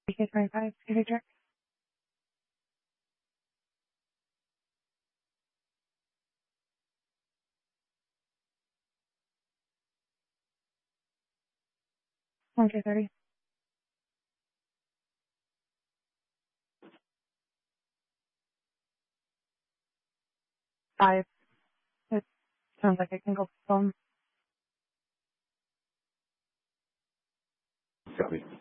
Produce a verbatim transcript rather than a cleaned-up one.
B K twenty-five, signature. one K thirty. Five. It sounds like it can go phone. Copy.